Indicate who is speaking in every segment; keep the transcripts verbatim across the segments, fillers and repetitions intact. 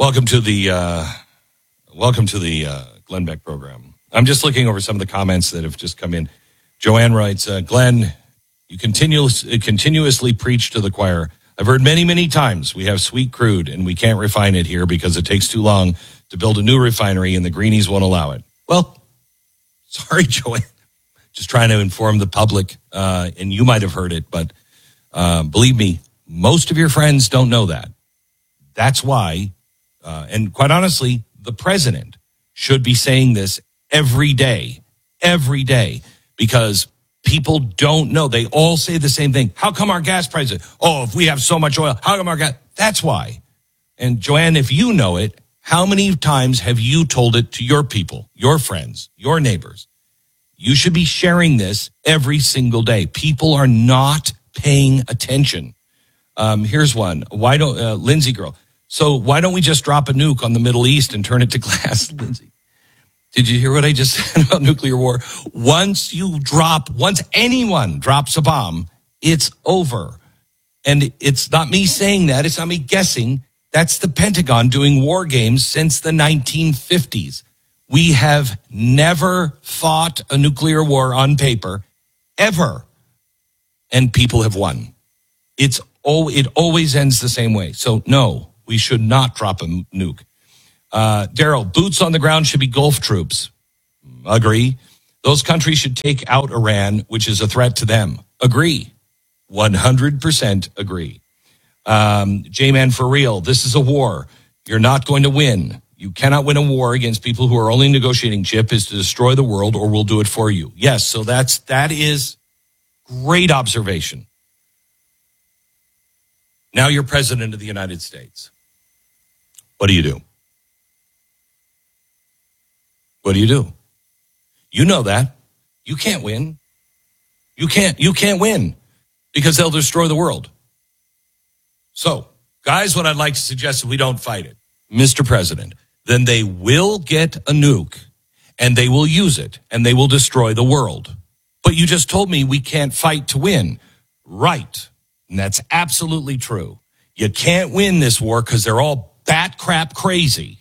Speaker 1: Welcome to the uh, welcome to the uh, Glenn Beck program. I'm just looking over some of the comments that have just come in. Joanne writes, uh, Glenn, you continuous, continuously preach to the choir. I've heard many, many times we have sweet crude and we can't refine it here because it takes too long to build a new refinery and the greenies won't allow it. Well, sorry, Joanne. Just trying to inform the public, uh, and you might have heard it, but uh, believe me, most of your friends don't know that. That's why, uh, and quite honestly, the president should be saying this every day, every day, because people don't know. They all say the same thing. How come our gas prices? Oh, if we have so much oil, how come our gas? That's why. And Joanne, if you know it, how many times have you told it to your people, your friends, your neighbors? You should be sharing this every single day. People are not paying attention. Um, here's one. Why don't, uh, Lindsay girl. So why don't we just drop a nuke on the Middle East and turn it to glass, Lindsay? Did you hear what I just said about nuclear war? Once you drop, once anyone drops a bomb, it's over. And it's not me saying that. It's not me guessing. That's the Pentagon doing war games since the nineteen fifties. We have never fought a nuclear war on paper, ever. And people have won. It's oh, it always ends the same way. So no, we should not drop a nuke. Uh, Daryl, boots on the ground should be Gulf troops. Agree. Those countries should take out Iran, which is a threat to them. Agree. one hundred percent agree. Um, J-Man, for real, this is a war. You're not going to win. You cannot win a war against people who are only negotiating chip is to destroy the world, or we'll do it for you. Yes, so that's that is great observation. Now you're president of the United States. What do you do? What do you do? You know that. You can't win. You can't, you can't win because they'll destroy the world. So, guys, what I'd like to suggest is we don't fight it. Mister President, then they will get a nuke and they will use it and they will destroy the world. But you just told me we can't fight to win. Right. And that's absolutely true. You can't win this war because they're all bat crap crazy.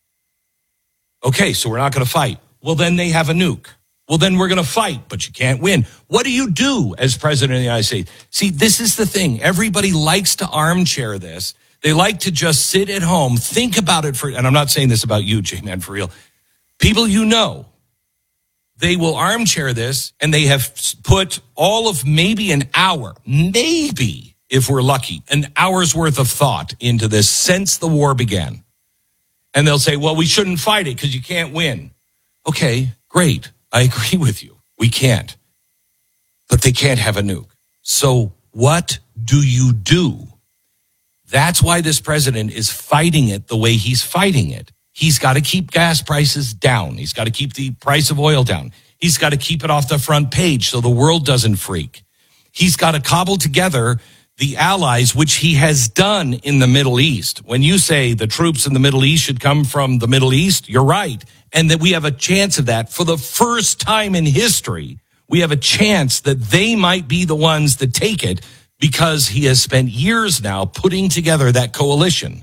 Speaker 1: Okay, so we're not going to fight. Well, then they have a nuke. Well, then we're going to fight, but you can't win. What do you do as president of the United States? See, this is the thing. Everybody likes to armchair this. They like to just sit at home, think about it for, and I'm not saying this about you, J-Man, for real. People you know, they will armchair this, and they have put all of maybe an hour, maybe, if we're lucky, an hour's worth of thought into this since the war began. And they'll say, well, we shouldn't fight it because you can't win. Okay, great. I agree with you. We can't. But they can't have a nuke. So what do you do? That's why this president is fighting it the way he's fighting it. He's got to keep gas prices down. He's got to keep the price of oil down. He's got to keep it off the front page so the world doesn't freak. He's got to cobble together the allies, which he has done in the Middle East. When you say the troops in the Middle East should come from the Middle East, you're right. And that we have a chance of that. For the first time in history, we have a chance that they might be the ones that take it because he has spent years now putting together that coalition.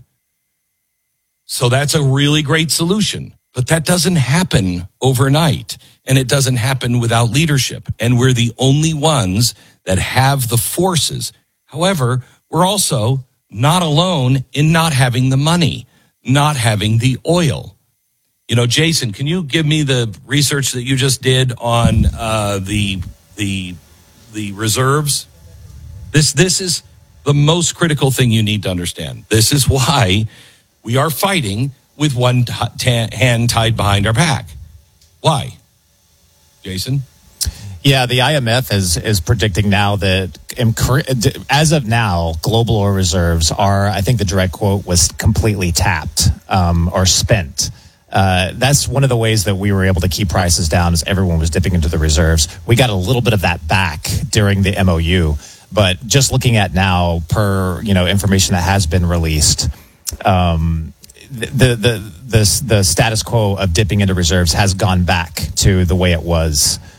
Speaker 1: So that's a really great solution. But that doesn't happen overnight. And it doesn't happen without leadership. And we're the only ones that have the forces. However, we're also not alone in not having the money, not having the oil. You know, Jason, can you give me the research that you just did on uh, the the the reserves? This this is the most critical thing you need to understand. This is why we are fighting with one t- t- hand tied behind our back. Why, Jason?
Speaker 2: Yeah, the I M F is is predicting now that as of now, global oil reserves are, I think the direct quote was completely tapped um, or spent. Uh, that's one of the ways that we were able to keep prices down as everyone was dipping into the reserves. We got a little bit of that back during the M O U, but just looking at now per, you know, information that has been released, um, the, the, the, the status quo of dipping into reserves has gone back to the way it was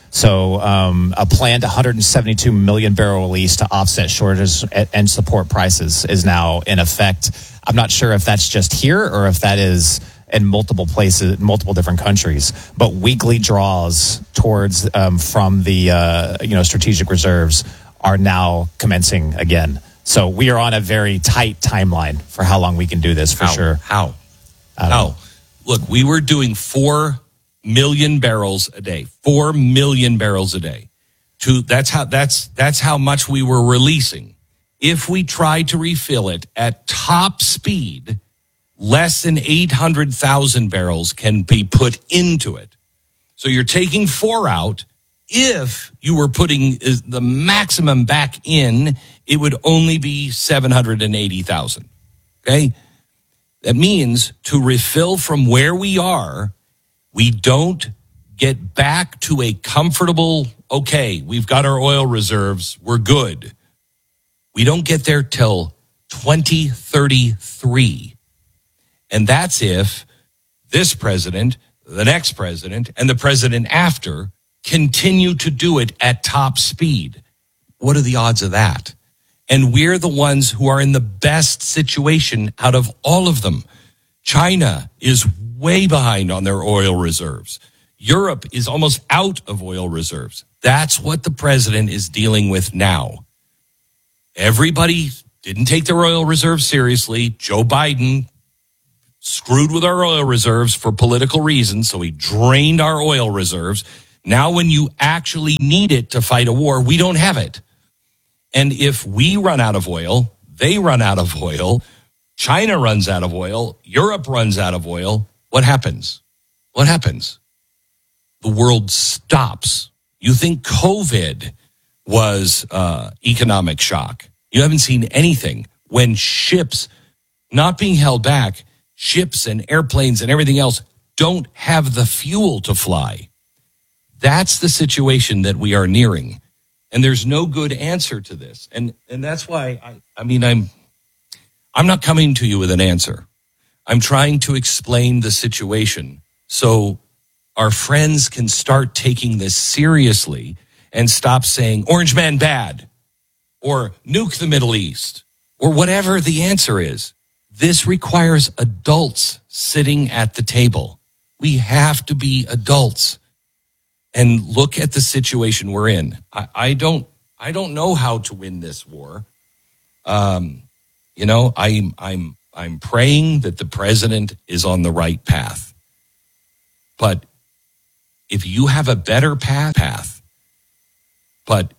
Speaker 2: So um, a planned one hundred seventy-two million barrel release to offset shortages and support prices is now in effect. I'm not sure if that's just here or if that is in multiple places, multiple different countries. But weekly draws towards um, from the uh, you know strategic reserves are now commencing again. So we are on a very tight timeline for how long we can do this for
Speaker 1: how?
Speaker 2: sure.
Speaker 1: How? How? Look, we were doing four million barrels a day. Four million barrels a day. To that's how that's that's how much we were releasing. If we tried to refill it at top speed, less than eight hundred thousand barrels can be put into it. So you're taking four out. If you were putting the maximum back in, it would only be seven hundred eighty thousand. Okay? That means to refill from where we are, we don't get back to a comfortable, okay, we've got our oil reserves, we're good. We don't get there till twenty thirty-three. And that's if this president, the next president, and the president after continue to do it at top speed. What are the odds of that? And we're the ones who are in the best situation out of all of them. China is way behind on their oil reserves. Europe is almost out of oil reserves. That's what the president is dealing with now. Everybody didn't take their oil reserves seriously. Joe Biden screwed with our oil reserves for political reasons, so he drained our oil reserves. Now when you actually need it to fight a war, we don't have it. And if we run out of oil, they run out of oil, China runs out of oil, Europe runs out of oil, what happens? What happens? The world stops. You think COVID was uh, economic shock. You haven't seen anything. When ships, not being held back, ships and airplanes and everything else don't have the fuel to fly. That's the situation that we are nearing. And there's no good answer to this. And and that's why, I, I mean, I'm I'm not coming to you with an answer. I'm trying to explain the situation so our friends can start taking this seriously and stop saying, Orange Man bad, or nuke the Middle East, or whatever the answer is. This requires adults sitting at the table. We have to be adults and look at the situation we're in. I, I don't, I don't know how to win this war. Um, you know, I'm, I'm, I'm praying that the president is on the right path. But if you have a better path, path, but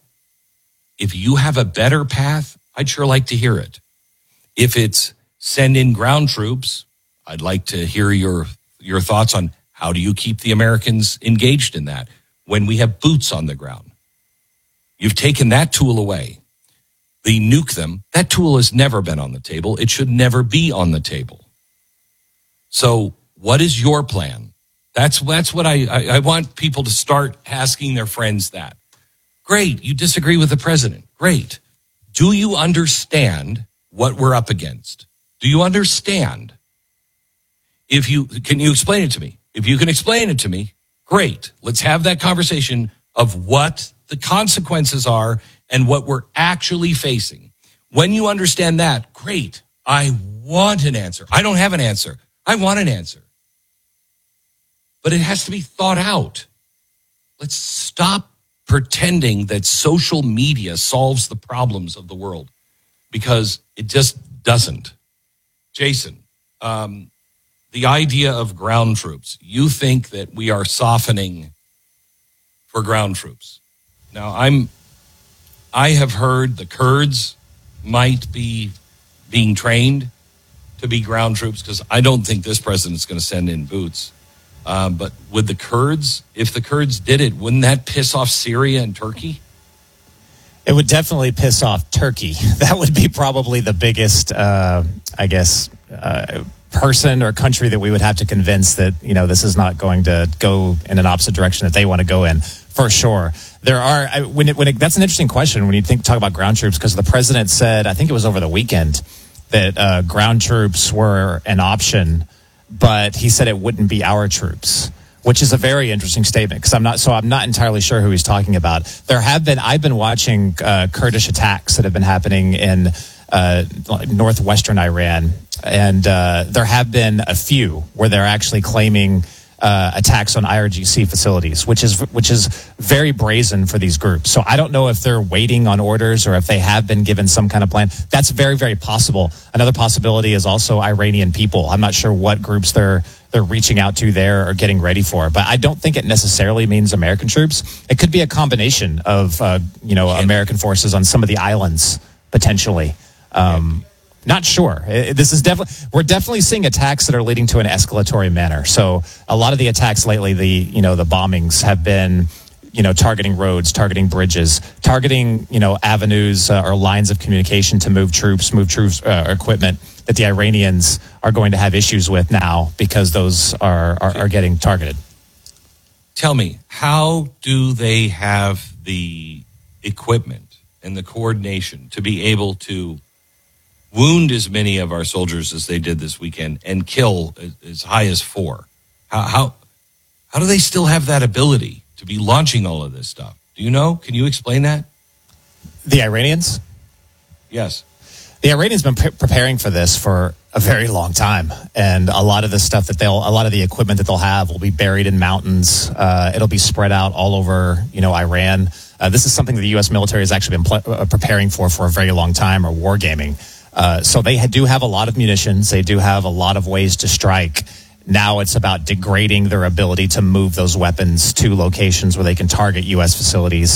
Speaker 1: if you have a better path, I'd sure like to hear it. If it's send in ground troops, I'd like to hear your, your thoughts on how do you keep the Americans engaged in that when we have boots on the ground. You've taken that tool away. The nuke them, that tool has never been on the table. It should never be on the table. So what is your plan? That's that's what I, I, I want people to start asking their friends that. Great, you disagree with the president. Great. Do you understand what we're up against? Do you understand? If you can you explain it to me? If you can explain it to me, great. Let's have that conversation of what the consequences are and what we're actually facing. When you understand that, great. I want an answer. I don't have an answer. I want an answer. But it has to be thought out. Let's stop pretending that social media solves the problems of the world, because it just doesn't. Jason, um, the idea of ground troops, you think that we are softening for ground troops. Now, I'm, I have heard the Kurds might be being trained to be ground troops, because I don't think this president's going to send in boots. Um, but would the Kurds, if the Kurds did it, wouldn't that piss off Syria and Turkey?
Speaker 2: It would definitely piss off Turkey. That would be probably the biggest, uh, I guess, uh, person or country that we would have to convince that, you know, this is not going to go in an opposite direction that they want to go in, for sure. There are, I, when it, when it, that's an interesting question when you think, talk about ground troops, because the president said, I think it was over the weekend, that uh, ground troops were an option, but he said it wouldn't be our troops, which is a very interesting statement because I'm not so I'm not entirely sure who he's talking about. There have been I've been watching uh, Kurdish attacks that have been happening in uh, northwestern Iran, and uh, there have been a few where they're actually claiming uh, attacks on I R G C facilities, which is which is very brazen for these groups. So I don't know if they're waiting on orders or if they have been given some kind of plan. That's very, very possible. Another possibility is also Iranian people. I'm not sure what groups they're they're reaching out to there or getting ready for, but I don't think it necessarily means American troops. It could be a combination of uh, you know American forces on some of the islands potentially. Um, Not sure. This is definitely we're definitely seeing attacks that are leading to an escalatory manner. So a lot of the attacks lately, the you know the bombings have been you know targeting roads, targeting bridges, targeting you know avenues uh, or lines of communication to move troops, move troops uh, equipment that the Iranians are going to have issues with now because those are are, are getting targeted.
Speaker 1: Tell me, how do they have the equipment and the coordination to be able to wound as many of our soldiers as they did this weekend and kill as high as four? How, how how do they still have that ability to be launching all of this stuff? Do you know? Can you explain that?
Speaker 2: The Iranians?
Speaker 1: Yes.
Speaker 2: The Iranians been pre- preparing for this for a very long time, and a lot of the stuff that they'll, a lot of the equipment that they'll have will be buried in mountains. Uh, it'll be spread out all over, you know, Iran. Uh, this is something that the U S military has actually been pl- uh, preparing for for a very long time, or wargaming. Uh, so they do have a lot of munitions. They do have a lot of ways to strike. Now it's about degrading their ability to move those weapons to locations where they can target U S facilities.